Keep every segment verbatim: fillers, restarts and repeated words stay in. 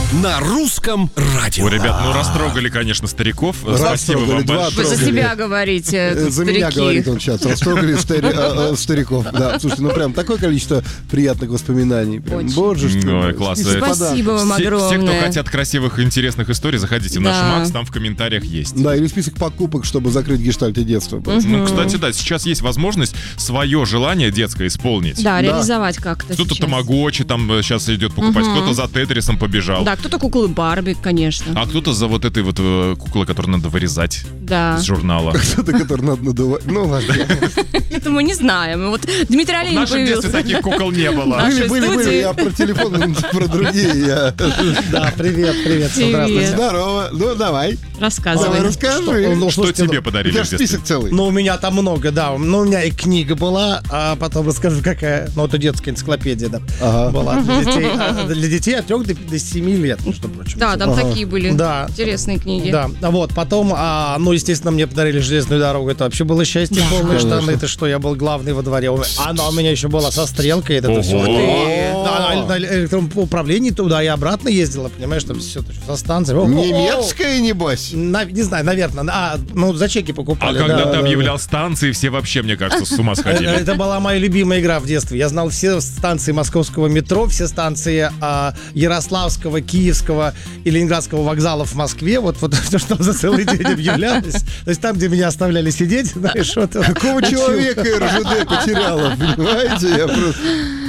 на русском радио. Ой, ребят, ну растрогали, конечно, стариков. Спасибо вам большое. Вы за себя говорите, тут За старики. меня говорит он сейчас. Растрогали стари- а, а, стариков. Да, слушайте, ну прям такое количество приятных воспоминаний. Прям, Очень. боже, что Ой, класс. список подарков. Спасибо вам Все, огромное. все, кто хотят красивых и интересных историй, заходите в наш Да. Макс, там в комментариях есть. Да, или список покупок, чтобы закрыть гештальт и детство. Ну, кстати, да, сейчас есть возможность свое желание детское исполнить. Да, реализовать как-то Кто-то сейчас. тамагочи там сейчас идет покупать, кто-то за Тетрисом побежал. Да, кто-то куклы Барби, конечно. А кто-то за вот этой вот э, куклой, которую надо вырезать Да. с журнала. Кто-то, который надо надувать. Ну, ладно. Это мы не знаем. Вот Дмитрий В Оленин нашем детстве появился. таких кукол не было. Нашей Были, были, были. студии. Я про телефон, про другие. я- Да, привет, привет, здравствуйте. Привет. Здорово. Ну, давай. Давай, Рассказывай. расскажи. Ну, Что слушайте, тебе ну, подарили У тебя в же детстве? список целый. Ну, у меня там много, да. Ну, у меня и книга была, а потом расскажу, какая. Ну, это детская энциклопедия, да. Ага. Была для детей, а, для детей от трех до, до семи лет, между прочим. Да, там Ага. такие были Да. интересные книги. Да, вот, потом, а, ну, естественно, мне подарили железную дорогу, это вообще было счастье, полные Конечно. штаны, это что, я был главный во дворе. Она у меня еще была со стрелкой, это Ого. все. Ты. Да, на, на электронном управлении туда и обратно ездила, понимаешь, там все со станции. О, о, о. Немецкая, небось? На- не знаю, наверное, а, ну, за чеки А покупали. когда да, ты да, объявлял станции, все вообще, мне кажется, с ума да. сходили. Это была моя любимая игра в детстве. Я знал все станции московского метро, все станции а, Ярославского, Киевского и Ленинградского вокзалов в Москве. Вот, вот то, что за целый день объявлялось. То есть там, где меня оставляли сидеть, знаешь, вот. Какого человека эр жэ дэ потеряла, понимаете? Я просто...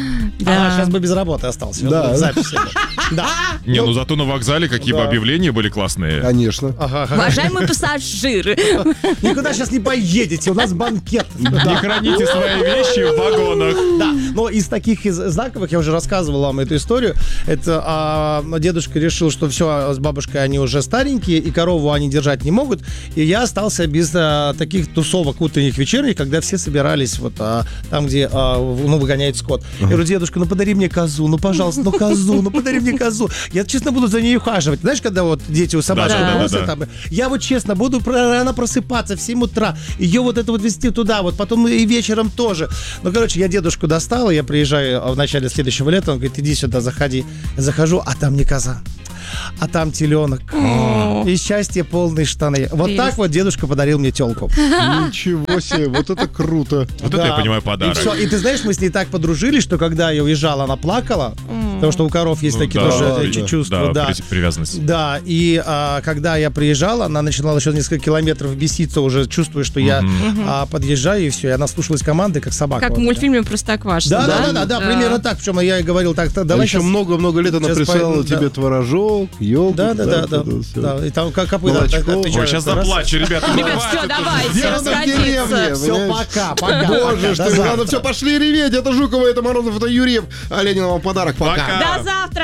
Да. А, сейчас бы без работы остался. Да. Вот записи. Да. Не, ну зато на вокзале какие бы Да. объявления были классные. Конечно. Ага, ага. Уважаемые пассажиры. Никуда сейчас не поедете, у нас банкет. Не храните свои вещи в вагонах. Да, но из таких из знаковых, я уже рассказывал вам эту историю, это а, дедушка решил, что все, с бабушкой они уже старенькие, и корову они держать не могут, и я остался без а, таких тусовок утренних, вечерних, когда все собирались вот а, там, где а, в- ну, выгоняют скот. Я говорю, дедушка, ну подари мне козу, ну пожалуйста, ну козу, ну подари мне козу. Я честно буду за ней ухаживать. Знаешь, когда вот дети у собачки Да, да, да, просят, да. там, я вот честно буду про- рано просыпаться в семь утра, ее вот это вот везти туда, вот потом и вечером тоже. Ну, короче, я дедушку достал, и я приезжаю в начале следующего лета, он говорит, иди сюда, заходи. Я захожу, а там не коза, а там теленок. И счастье полные штаны. Вот Прелесть. так вот дедушка подарил мне телку. Ничего себе, вот это круто. Вот это я понимаю подарок. И, все. И ты знаешь, мы с ней так подружились, что когда я уезжала, она плакала, потому что у коров есть Ну, такие да, тоже да, эти да, чувства. да, Да, при- привязанность. Да, и а, когда я приезжала, она начинала еще несколько километров беситься, уже чувствуя, что я а, подъезжаю, и все, и она слушалась команды, как собака. Как в Вот. мультфильме «Простоквашино». Да, да, да, да, да, примерно так. Причем я ей говорил, так, так, А давай еще щас- много-много лет она щас присылала пойду, да. тебе творожок, елку. Да, да, да, да, да. И там как копыта. Молочко. Ой, сейчас заплачу, ребята. ну Ребят, хватит все, уже. давайте, Дело на деревне. расходиться. Все, понимаешь? пока, пока. Боже, пока, что до вы, завтра. ладно, все, пошли реветь. Это Жукова, это Морозов, это Юрьев. А Ленин вам подарок. Пока. Пока. До завтра.